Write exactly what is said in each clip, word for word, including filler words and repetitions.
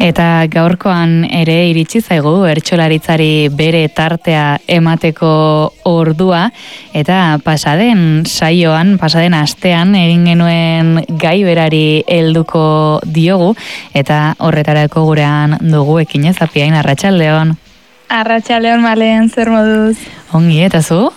Eta gaurkoan ere iritsi zaigu bertsolaritzari bere tartea emateko ordua, eta pasaden saioan, pasaden astean egin genuen gai berari helduko diogu, eta horretarako gurean dugu ekinez Apiain, arratsaldeon. Arratsaldeon, Malen, zer moduz? Ongi, eta zu?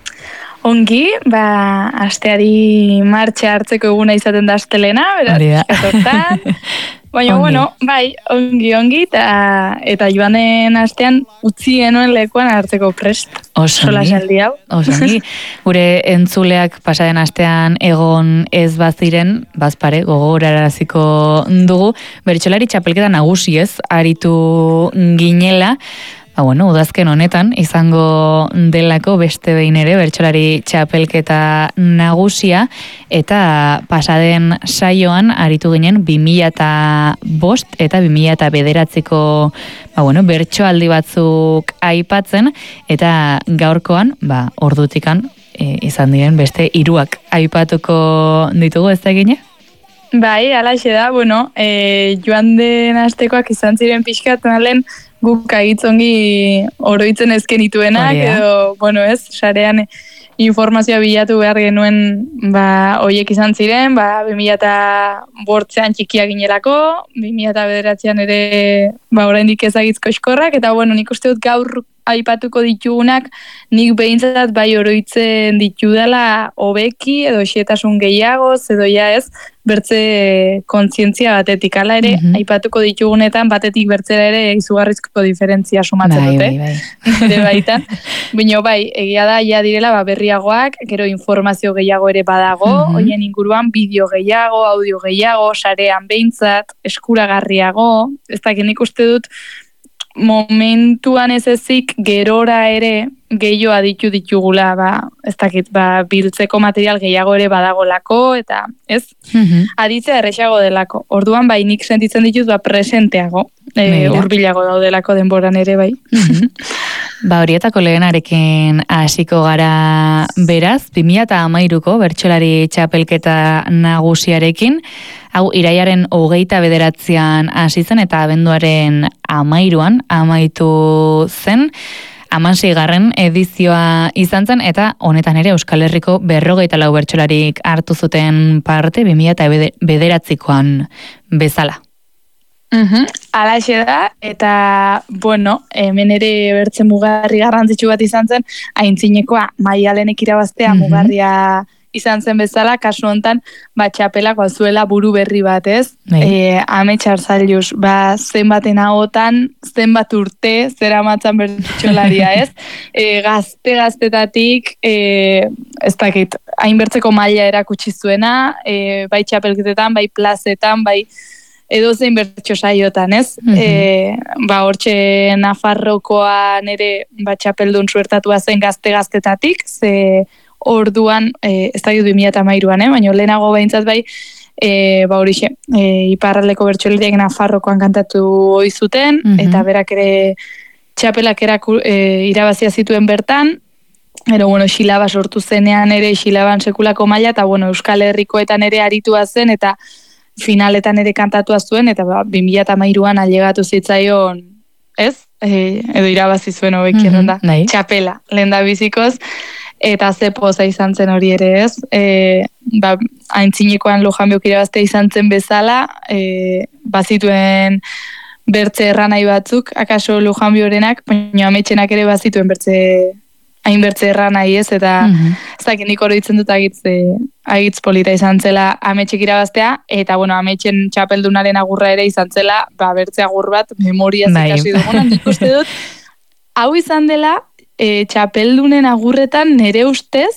Ongi, ba, asteari martxa hartzeko eguna izaten da astelena, beraz, eskatortan. Baina, bueno, bai, ongi, ongi, eta, eta joanen astean utzi genuen lekuan hartzeko prest. Sola saldi hau. Osongi, gure entzuleak pasaden astean egon ez baziren, bazpare, gogoraraziko dugu, bertsolari txapelketa nagusi ez, aritu ginela. Ba, bueno, udazken honetan, izango delako beste behin ere bertsolari txapelketa nagusia, eta pasaden saioan aritu ginen bi mila bost eta bi mila bederatziko ba, bueno, bertsoaldi batzuk aipatzen, eta gaurkoan, ba, ordutikan e, izan diren beste hiruak aipatuko ditugu, ez da gine? Bai, alaxe da, bueno, e, joan den astekoak izan ziren pixkat, nalen, guk agitzongi oroitzen ezken ituenak, edo, bueno ez, sarean informazioa bilatu behar genuen, ba, oiek izan ziren, ba, bi mila bortzean txikia ginelako, bi mila bederatzean ere, ba, oraindik ezagizko eskorrak, eta, bueno, nik uste dut gaur aipatuko ditugunak, nik behintzat bai oroitzen ditudala hobeki, edo xetasun gehiagoz, edo ja ez, bertze kontzientzia batetik, ala ere, mm-hmm. aipatuko ditugunetan, batetik bertzera ere izugarrizko diferentzia sumatzen bai, dute. Bai, bai. Ere baitan. Bino bai, egia da, ja direla, ba, berriagoak, gero informazio gehiago ere badago, mm-hmm. hoien inguruan bideo gehiago, audio gehiago, sarean behintzat, eskuragarriago, ez dakit nik uste dut, momentuan ez ezik gerora ere gehiago aditu ditugula, ba, ez dakit, ba, biltzeko material gehiago ere badagolako, eta ez, mm-hmm. aditzea errexago delako. Orduan, bai, nik sentitzen ditut, ba, presenteago, e, urbilago daudelako denboran ere, bai. Mm-hmm. Ba, horietako lehenarekin hasiko gara beraz, bi mila hamairuko bertsolari txapelketa nagusiarekin, hau iraiaren hogeita bederatzean hasi zen eta abenduaren hamairuan amaitu zen, hamaseigarren edizioa izan zen, eta honetan ere Euskal Herriko berrogeita lau bertsolarik hartu zuten parte bi mila bederatzikoan bezala. Uhum, alaxe da, eta, bueno, hemen ere bertze mugarri garrantzitsu bat izan zen, aintzinekoa Maialenek irabaztea uhum. mugarria izan zen bezala, kasu hontan, ba, txapelak bazuela buru berri bat, ez? E, Amets Arzallus, ba, zenbaten ahotan, zenbat urte, zera matzan bertxolaria, ez? E, gazte-gaztetatik, e, ez dakit, hainbertzeko maila erakutsi zuena, e, bai txapelketetan, bai plazetan, bai edo zein bertso saiotan, ez? Mm-hmm. E, ba, hortxe Nafarrokoa nere ba, txapeldun suertatua zen gazte-gaztetatik, ze orduan, e, ez da bi mila hamairuan, eh? Baina lehenago behintzat bai, e, ba horixe, e, iparraldeko bertsolariek Nafarrokoan kantatu hoi zuten, mm-hmm. eta berak ere txapelak eraku, e, irabazia zituen bertan, ero, bueno, xilaba sortu zenean ere, xilaban sekulako maila, eta, bueno, Euskal Herrikoetan ere aritua zen, eta finaletan ere kantatua zuen, eta ba, bi mila hamairuan ailegatu zitzaion, ez? E, edo irabazi zuen hobekien mm-hmm. da, nahi. Txapela, lehen da bizikoz, eta ze poza izan zen hori ere, ez? E, ba, aintzinekoan Lujan Biok irabaztea izan zen bezala, e, bazituen bertze erranai batzuk, akaso Lujan Biorenak, baina ametxenak ere bazituen bertze hainbertze erranai ez, eta mm-hmm. ez dakit nik oroitzen dut agitz, e, agitz polita izan zela ametxek irabaztea, eta bueno, ametxen txapeldunaren agurra ere izan zela, ba, bertze agur bat, memoria zikasi duguna, nik uste dut, hau izan dela, e, txapeldunen agurretan nere ustez,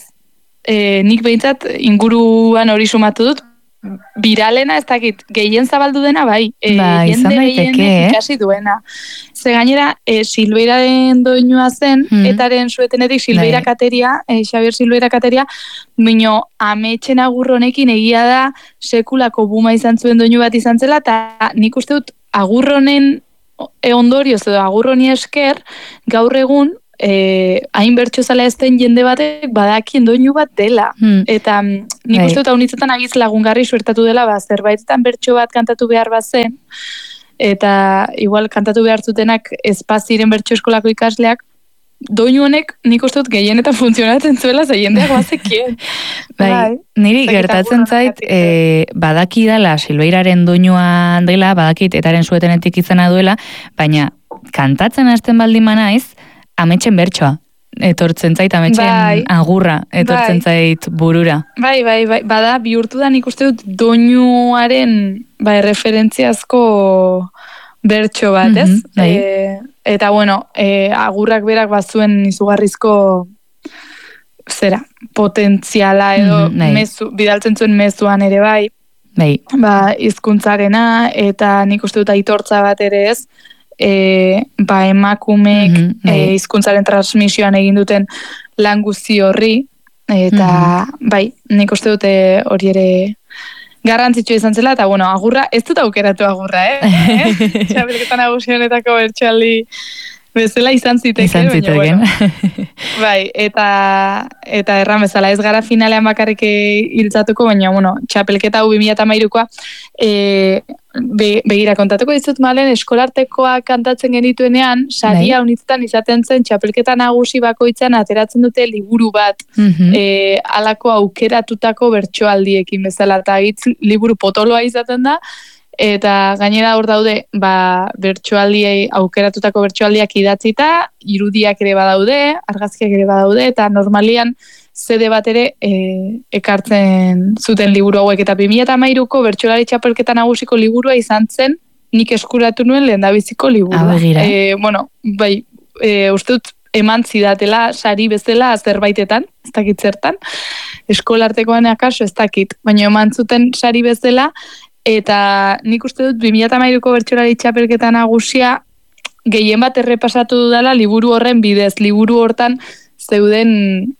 e, nik behintzat inguruan hori sumatu dut, biralena ez dakit, gehien zabaldu dena bai, e, ba, jende gehien ikasi duena. Ze gainera, e, Silbeiraren doinua zen, hmm. etaren suetenetik Silbeira kateria, e, Xabier Silbeira kateria, mino ametxen agurronekin egia da sekulako buma izan zuen doinu bat izan zela, eta nik uste dut agurronen ondorioz edo agurroni esker, gaur egun, eh, hain bertxozala ezten jende batek badakien doinu bat dela. Hmm. Eta nik uste dut haunitzetan agiz lagungarri suertatu dela, ba, zerbaitetan bertxo bat kantatu behar bazen, eta igual kantatu behar zutenak espaziren bertso eskolako ikasleak, doinu honek nik uste dut gehienetan funtzionatzen zuela ze jendeak bazekien. Bai, niri gertatzen zait, e, badaki dela Silveiraren doinua dela, badakit etaren suetenetik izena duela, baina kantatzen hasten baldin manaiz, ametsen bertsoa. Etortzen zait, ametsen bai, agurra, etortzen bai, zait burura. Bai, bai, bai, bada, bihurtu da nik uste dut doinuaren bai, referentziazko bertso bat, ez? Mm-hmm, bai. e, eta, bueno, e, agurrak berak bazuen izugarrizko zera, potentziala edo mm-hmm, bai, mezu, bidaltzen zuen mezuan ere bai, bai, ba, hizkuntzarena eta nik uste dut aitortza bat ere ez, E, ba emakumeek mm-hmm, e, hizkuntzaren transmisioan egin duten lan guzti horri eta mm-hmm, bai, nik uste dute hori ere garrantzitsua izan zela eta bueno, agurra, ez dut aukeratu agurra, eh? Txapelketa nagusi honetako bertsoaldi bezala izan ziteke, izan ziteken. Bueno, bai, eta eta erran bezala ez gara finalean bakarrik hiltzatuko, baina bueno, txapelketa hau bi mila hamairukoa e, be, begira kontatuko dizut malen eskolartekoa kantatzen genituenean, saria unitzetan izaten zen txapelketa nagusi bakoitzan ateratzen dute liburu bat, mm-hmm, e, alako aukeratutako bertsoaldiekin bezala, eta hitz liburu potoloa izaten da, eta gainera hor daude, ba, bertsoaldiei aukeratutako bertsoaldiak idatzita, irudiak ere badaude, argazkiak ere badaude, eta normalian zede bat ere e, ekartzen zuten liburu hauek, eta bi mila hamairuko bertsolari txapelketa nagusiko liburua izan zen, nik eskuratu nuen lehendabiziko liburua. E, bueno, bai, e, uste dut eman zidatela sari bezala zerbaitetan, ez dakit zertan, eskolartekoan akaso ez dakit, baina eman zuten sari bezala, eta nik uste dut bi mila hamairuko bertsolari txapelketa nagusia gehien bat errepasatu dudala liburu horren bidez, liburu hortan zeuden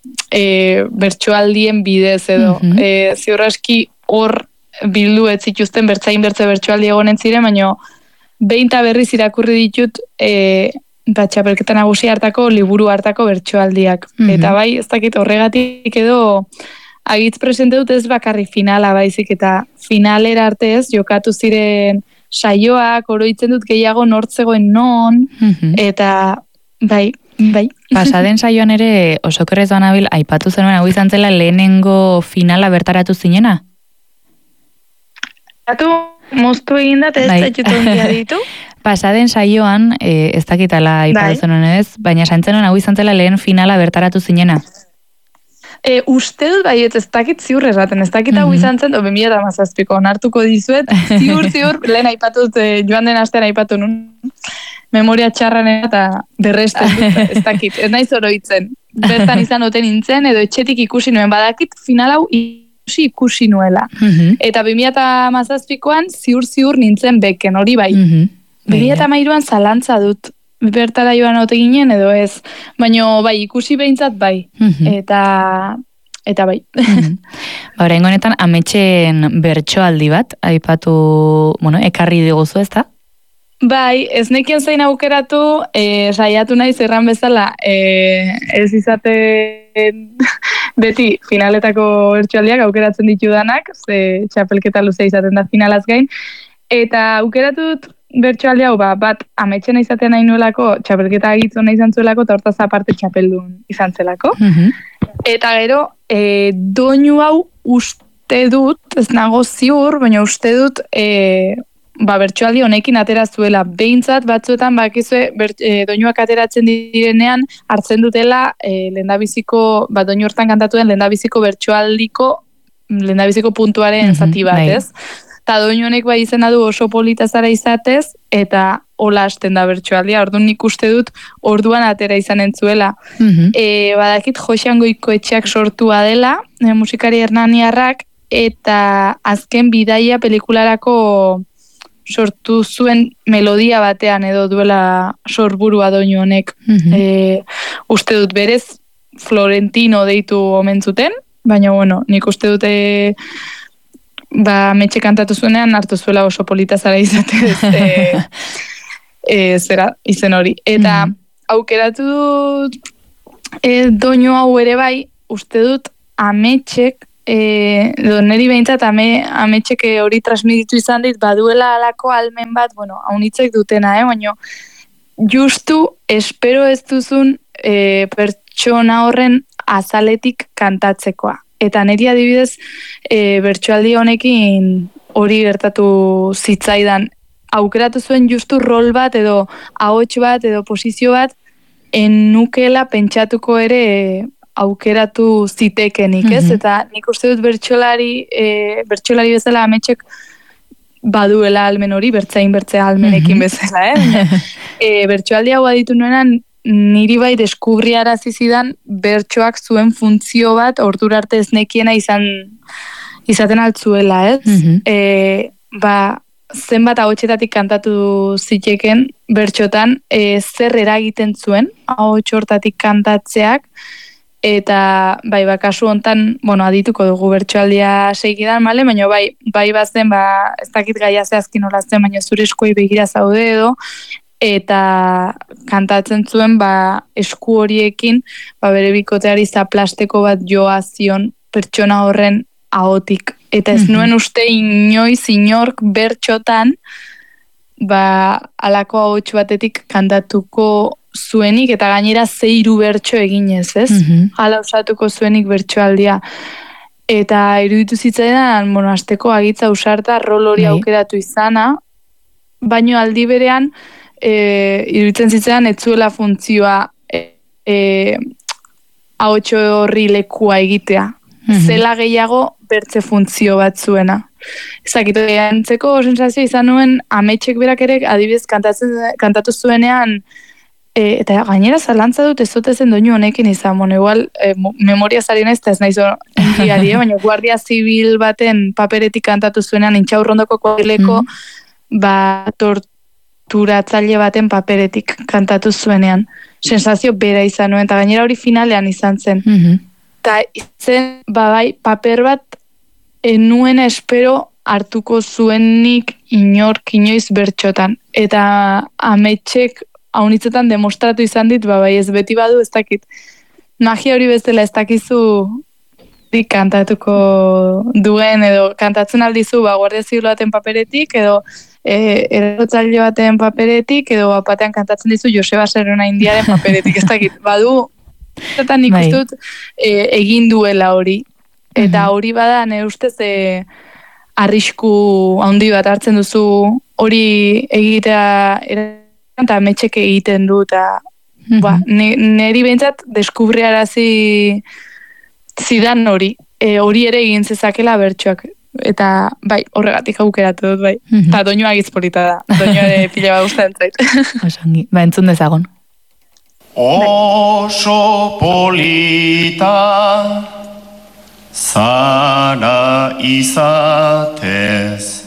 e, bertsoaldien bidez edo. Mm-hmm. E, ziur aski hor bildu ez zituzten bertzain bertze bertsoaldi egonen ziren, baina behin ta berriz irakurri ditut e, ba, txapelketa nagusia hartako liburu hartako bertsoaldiak. Mm-hmm. Eta bai, ez dakit horregatik edo agitz presente dut ez bakarri finala baizik eta finalera arte ez jokatu ziren saioak, oroitzen dut gehiago nortzegoen non, mm-hmm, eta bai, bai. Pasaden saioan ere osokerrez banabil aipatu zenuen hau izan zela lehenengo finala bertaratu zinena? Atu moztu egin dat ez bai, da jutondia ditu. Pasaden saioan, e, ez dakitala aipatu bai, zenuen ez, baina santzen hau izan zela lehen finala bertaratu zinena. E, uste dut, bai, ez dakit ziur erraten, ez dakit hau mm-hmm, izan zen, bi mila hamazazpiko onartuko dizuet, ziur, ziur, lehen aipatut, e, joan den astean aipatu nun, memoria txarran eta berresten dut, ez dakit, ez naiz oroitzen, bertan izan oten nintzen, edo etxetik ikusi nuen, badakit final hau ikusi ikusi nuela. Mm-hmm. Eta bi mila hamazazpikoan ziur, ziur nintzen beken, hori bai. Mm-hmm. bi mila hamairuan zalantza dut, bertara joan ote ginen edo ez, baina bai ikusi behintzat bai, mm-hmm, eta eta bai. Mm-hmm. Ba, oraingo honetan ametsen bertsoaldi bat aipatu, bueno, ekarri diguzu, ezta? Bai, ez nekien zain aukeratu, e, saiatu naiz erran bezala, e, ez izaten beti finaletako bertsoaldiak aukeratzen ditudanak, ze txapelketa luzea izaten da finalaz gain, eta aukeratu dut bertsoaldi hau, ba, bat ametxena izaten nahi nuelako, txapelketa agitzona izan zuelako, eta hortaz aparte txapeldun izan zelako. Mm-hmm. Eta gero, e, doinu hau uste dut, ez nago ziur, baina uste dut, e, ba, bertsoaldi honekin atera zuela. Behintzat, batzuetan, bakizue, e, doinuak ateratzen direnean, hartzen dutela, e, lehendabiziko, ba, doinu hortan kantatu den, lehendabiziko bertsoaldiko, lehendabiziko puntuaren mm-hmm, zati bat, ez? Eta doinu honek bai izena du oso polita zara izatez, eta hola hasten da bertsoaldia, orduan nik uste dut orduan atera izan entzuela. Mm-hmm. E, badakit Joxean Goikoetxeak sortua dela, e, musikari hernaniarrak, eta azken bidaia pelikularako sortu zuen melodia batean edo duela sorburua doinu honek. Mm-hmm. E, uste dut berez Florentino deitu omen zuten, baina bueno, nik uste dute ba, metxe kantatu zuenean hartu zuela oso polita zara izatez e, e, zera, izen hori. Eta mm-hmm, aukeratu dut e, doinu hau ere bai, uste dut ametxek e, neri behintzat ame, ametxeke hori transmititu izan dit, baduela alako almen bat, bueno, haunitzek dutena, eh? Baina justu espero ez duzun e, pertsona horren azaletik kantatzekoa. Eta niri adibidez, e, bertsoaldi honekin hori gertatu zitzaidan, aukeratu zuen justu rol bat edo ahots bat edo posizio bat ennukela pentsatuko ere aukeratu zitekenik, ez? Mm-hmm. Eta nik uste dut bertsolari, e, bertsolari bezala ametxek baduela almen hori, bertzain bertzea almenekin mm-hmm. bezala, eh? e, bertsoaldi hau aditu nuenan, niri bai deskubriarazi zidan bertsoak zuen funtzio bat ordura arte ez nekiena izan izaten altzuela, ez? Mm-hmm. E, ba, zenbat ahotsetatik kantatu ziteken bertxotan, e, zer eragiten zuen ahots hortatik kantatzeak, eta bai, ba, kasu hontan, bueno, adituko dugu bertsoaldia segidan, male, baina bai, bai bazen, ba, ez dakit gaia zehazkin olazten, baina zure eskuei begira zaude edo, eta kantatzen zuen, ba, esku horiekin, ba, bere bikoteari zaplasteko bat joa zion pertsona horren ahotik. Eta ez nuen uste inoiz inork bertxotan, ba, alako ahots batetik kantatuko zuenik, eta gainera zeiru bertso eginez, ez? Mm-hmm. Hala usatuko zuenik bertsoaldia. Eta iruditu zitzaidan, bueno, asteko agitza usarta rol hori right. aukeratu izana, baino aldi berean, e, iruditzen zitzaidan, etzuela funtzioa e, e, ahots horri lekua egitea. Mm-hmm. Zela gehiago bertze funtzio bat zuena. Ezakito, antzeko sensazio izan nuen, ametxek berak ere adibidez kantatzen, kantatu zuenean, e, eta gainera zalantza dut ez dute zen doinu honekin izan, bueno, igual e, memoria zarien ez, ez nahi zo engiari, baina guardia zibil baten paperetik kantatu zuenean, intxaurrondoko koileko, mm-hmm. ba, torturatzaile baten paperetik kantatu zuenean. Sensazio bera izan nuen, eta gainera hori finalean izan zen. Mm-hmm. Eta zen, babai, paper bat enuena espero hartuko zuenik inork inoiz bertxotan. Eta ametxek haunitzetan demostratu izan dit, babai, ez beti badu ez dakit. Magia hori bezala ez dakizu dik kantatuko duen, edo kantatzen aldizu, ba, guardia zibil baten paperetik, edo e, erotzaile baten paperetik, edo bapatean kantatzen dizu Joseba Zerrona Indiaren paperetik, ez dakit, badu, eta nik bai. Ustut e, egin duela hori. Eta mm-hmm. hori bada, nire ustez, e, arrisku handi bat hartzen duzu hori egitea eta ametxek egiten du, eta mm-hmm. ba, niri behintzat deskubriarazi zidan hori. E, hori ere egin zezakela bertsoak. Eta bai, horregatik aukeratu dut, bai. Mm-hmm. Eta doinua gizpolita da. Doinua ere pila bat guztien zait. Osongi, ba, entzun dezagon. Oso polita zara izatez